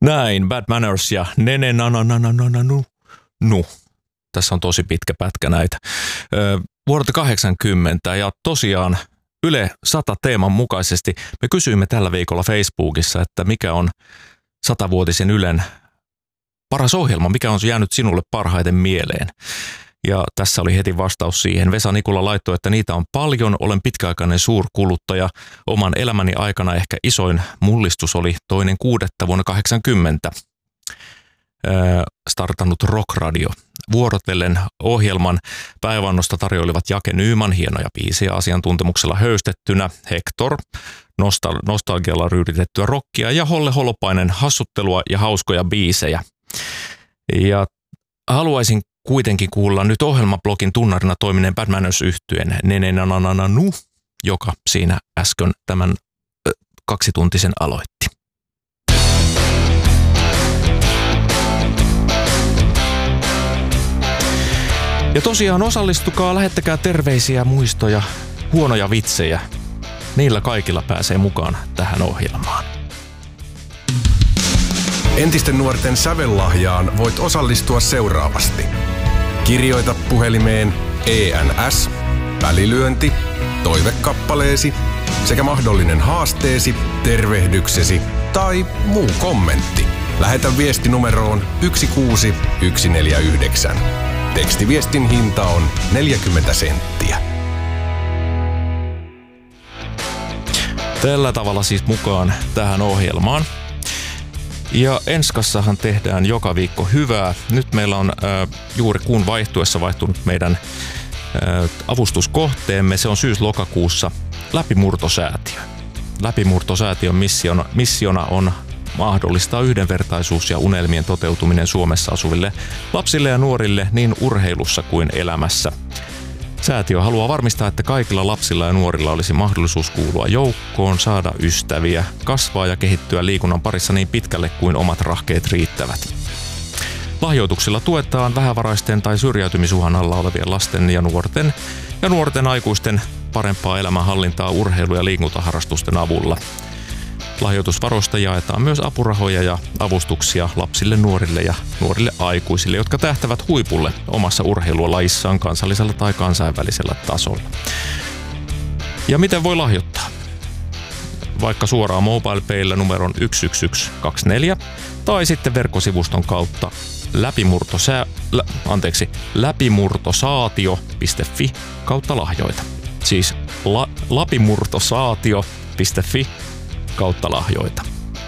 Näin, Bad Manners ja Nene na na na na na na nu. Tässä on tosi pitkä pätkä näitä. Vuodelta 80 ja tosiaan Yle 100 teeman mukaisesti me kysyimme tällä viikolla Facebookissa, että mikä on 100-vuotisen Ylen paras ohjelma, mikä on jäänyt sinulle parhaiten mieleen. Ja tässä oli heti vastaus siihen. Vesa Nikula laittoi, että niitä on paljon, olen pitkäaikainen suurkuluttaja. Oman elämäni aikana ehkä isoin mullistus oli 2.6. vuonna 80. Startannut Rockradio. Vuorotellen ohjelman päiväannosta tarjoilivat Jake Nyman, hienoja biisejä asiantuntemuksella höystettynä, Hector, nostalgialla ryyditettyä rockia ja Holle Holopainen hassuttelua ja hauskoja biisejä. Ja haluaisin kuitenkin kuulla nyt ohjelmablogin tunnarina toimineen Bad Manners -yhtyeen Nene na na na na nu, joka siinä äsken tämän 2-tuntisen aloitti. Ja tosiaan osallistukaa, lähettäkää terveisiä, muistoja, huonoja vitsejä. Niillä kaikilla pääsee mukaan tähän ohjelmaan. Entisten nuorten sävellahjaan voit osallistua seuraavasti. Kirjoita puhelimeen ENS, välilyönti, toivekappaleesi sekä mahdollinen haasteesi, tervehdyksesi tai muu kommentti. Lähetä viesti numeroon 16149. Tekstiviestin hinta on 40 senttiä. Tällä tavalla siis mukaan tähän ohjelmaan. Ja Enskassahan tehdään joka viikko hyvää. Nyt meillä on juuri kuun vaihtuessa vaihtunut meidän avustuskohteemme. Se on syys-lokakuussa Läpimurtosäätiö. Läpimurtosäätiön missiona on mahdollistaa yhdenvertaisuus ja unelmien toteutuminen Suomessa asuville lapsille ja nuorille niin urheilussa kuin elämässä. Säätiö haluaa varmistaa, että kaikilla lapsilla ja nuorilla olisi mahdollisuus kuulua joukkoon, saada ystäviä, kasvaa ja kehittyä liikunnan parissa niin pitkälle kuin omat rahkeet riittävät. Lahjoituksilla tuetaan vähävaraisten tai syrjäytymisuhan alla olevien lasten ja nuorten aikuisten parempaa elämänhallintaa urheilu- ja liikuntaharrastusten avulla. Lahjoitusvaroista jaetaan myös apurahoja ja avustuksia lapsille, nuorille ja nuorille aikuisille, jotka tähtävät huipulle omassa urheilulajissaan kansallisella tai kansainvälisellä tasolla. Ja miten voi lahjoittaa? Vaikka suoraan MobilePaylla numeron 11124 tai sitten verkkosivuston kautta läpimurtosaatio.fi kautta lahjoita. Siis läpimurtosaatio.fi kautta lahjoita.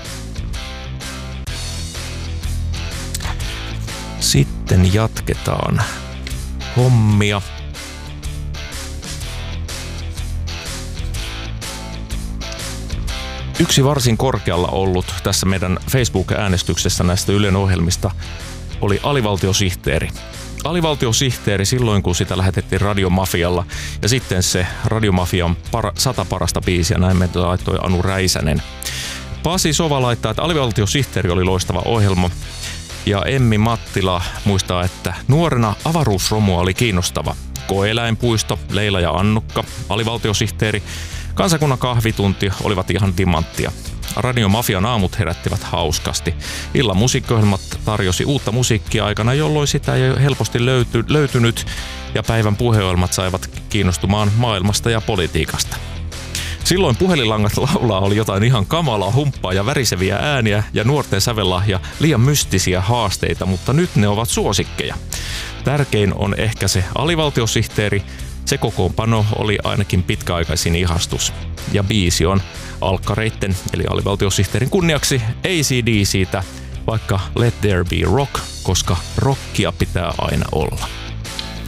Sitten jatketaan hommia. Yksi varsin korkealla ollut tässä meidän Facebook-äänestyksessä näistä Ylen ohjelmista oli alivaltiosihteeri. Alivaltiosihteeri silloin, kun sitä lähetettiin Radiomafialla, ja sitten se Radiomafian 100 parasta biisiä, näin meitä laittoi Anu Räisänen. Pasi Sova laittaa, että alivaltiosihteeri oli loistava ohjelma, ja Emmi Mattila muistaa, että nuorena avaruusromua oli kiinnostava. Koeläinpuisto, Leila ja Annukka, alivaltiosihteeri, kansakunnan kahvitunti olivat ihan timanttia. Radiomafian aamut herättivät hauskasti. Illan musiikkiohjelmat tarjosi uutta musiikkia aikana, jolloin sitä ei helposti löytynyt, ja päivän puheohjelmat saivat kiinnostumaan maailmasta ja politiikasta. Silloin puhelinlangat laulaa oli jotain ihan kamalaa, humppaa ja väriseviä ääniä ja nuorten sävellahja liian mystisiä haasteita, mutta nyt ne ovat suosikkeja. Tärkein on ehkä se alivaltiosihteeri. Se kokoonpano oli ainakin pitkäaikaisin ihastus. Ja biisi on alkkareitten eli alivaltiosihteerin kunniaksi AC/DC:tä, vaikka Let There Be Rock, koska rockia pitää aina olla.